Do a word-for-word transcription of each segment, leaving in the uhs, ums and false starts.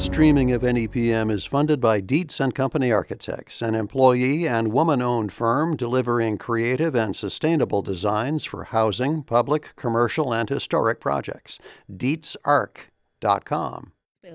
Streaming of N E P M is funded by Dietz and Company Architects, an employee and woman-owned firm delivering creative and sustainable designs for housing, public, commercial, and historic projects. Dietz Arch dot com.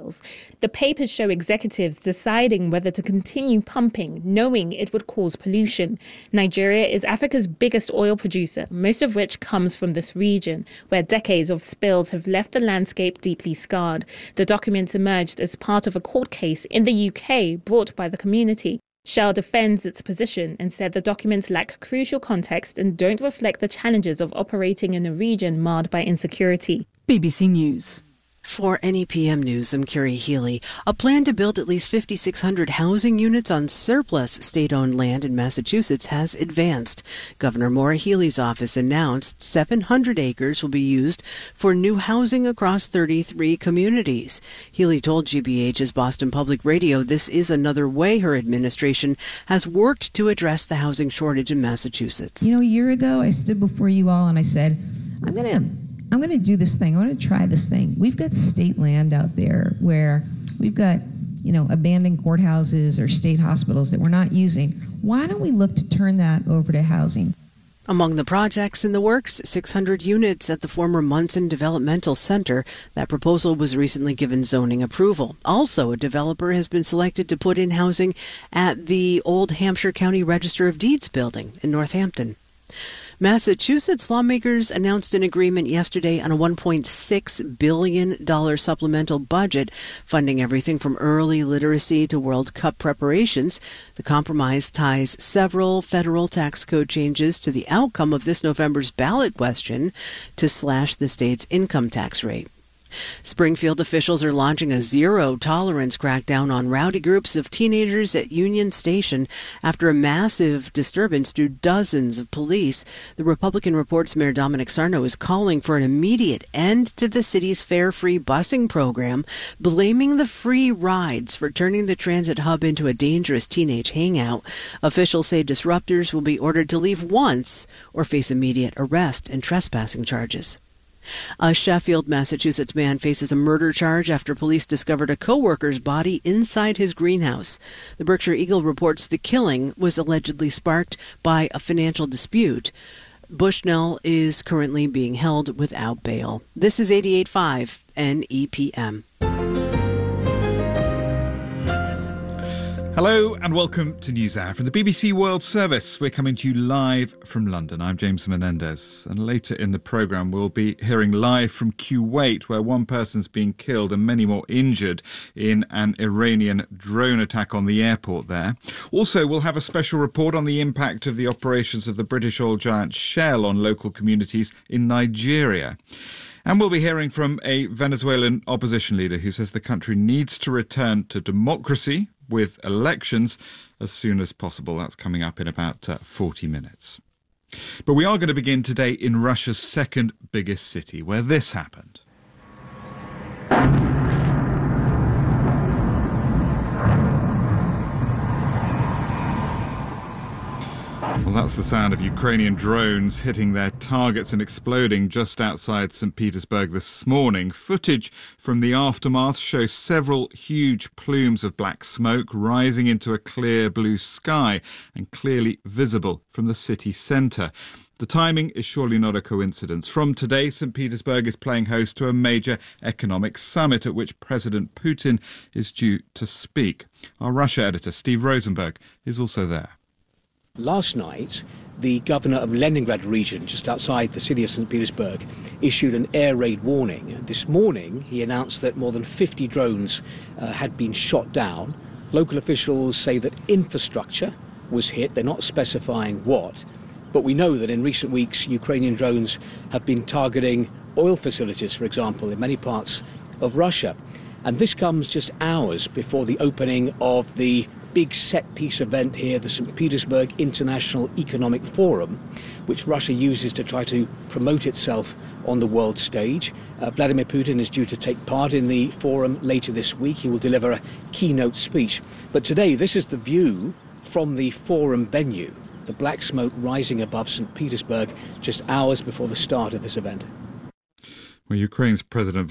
The papers show executives deciding whether to continue pumping, knowing it would cause pollution. Nigeria is Africa's biggest oil producer, most of which comes from this region, where decades of spills have left the landscape deeply scarred. The documents emerged as part of a court case in the U K brought by the community. Shell defends its position and said the documents lack crucial context and don't reflect the challenges of operating in a region marred by insecurity. B B C News. For N E P M News, I'm Carrie Healy. A plan to build at least fifty-six hundred housing units on surplus state-owned land in Massachusetts has advanced. Governor Maura Healey's office announced seven hundred acres will be used for new housing across thirty-three communities. Healey told G B H's Boston Public Radio this is another way her administration has worked to address the housing shortage in Massachusetts. You know, a year ago, I stood before you all and I said, I'm going to I'm going to do this thing. I want to try this thing. We've got state land out there where we've got, you know, abandoned courthouses or state hospitals that we're not using. Why don't we look to turn that over to housing? Among the projects in the works, six hundred units at the former Munson Developmental Center. That proposal was recently given zoning approval. Also, a developer has been selected to put in housing at the old Hampshire County Register of Deeds building in Northampton. Massachusetts lawmakers announced an agreement yesterday on a one point six billion dollars supplemental budget, funding everything from early literacy to World Cup preparations. The compromise ties several federal tax code changes to the outcome of this November's ballot question to slash the state's income tax rate. Springfield officials are launching a zero-tolerance crackdown on rowdy groups of teenagers at Union Station after a massive disturbance drew dozens of police. The Republican Report's Mayor Dominic Sarno is calling for an immediate end to the city's fare-free busing program, blaming the free rides for turning the transit hub into a dangerous teenage hangout. Officials say disruptors will be ordered to leave once or face immediate arrest and trespassing charges. A Sheffield, Massachusetts man faces a murder charge after police discovered a co-worker's body inside his greenhouse. The Berkshire Eagle reports the killing was allegedly sparked by a financial dispute. Bushnell is currently being held without bail. This is eighty-eight point five N E P M. Hello and welcome to NewsHour from the B B C World Service. We're coming to you live from London. I'm James Menendez, and later in the programme we'll be hearing live from Kuwait, where one person's been killed and many more injured in an Iranian drone attack on the airport there. Also, we'll have a special report on the impact of the operations of the British oil giant Shell on local communities in Nigeria. And we'll be hearing from a Venezuelan opposition leader who says the country needs to return to democracy with elections as soon as possible. That's coming up in about uh, forty minutes. But we are going to begin today in Russia's second biggest city, where this happened. Well, that's the sound of Ukrainian drones hitting their targets and exploding just outside Saint Petersburg this morning. Footage from the aftermath shows several huge plumes of black smoke rising into a clear blue sky and clearly visible from the city centre. The timing is surely not a coincidence. From today, Saint Petersburg is playing host to a major economic summit at which President Putin is due to speak. Our Russia editor, Steve Rosenberg, is also there. Last night, the governor of Leningrad region, just outside the city of Saint Petersburg, issued an air raid warning. This morning, he announced that more than fifty drones uh, had been shot down. Local officials say that infrastructure was hit. They're not specifying what. But we know that in recent weeks, Ukrainian drones have been targeting oil facilities, for example, in many parts of Russia. And this comes just hours before the opening of the big set-piece event here, the Saint Petersburg International Economic Forum, which Russia uses to try to promote itself on the world stage. Uh, Vladimir Putin is due to take part in the forum later this week. He will deliver a keynote speech. But today, this is the view from the forum venue, the black smoke rising above Saint Petersburg just hours before the start of this event. Well, Ukraine's President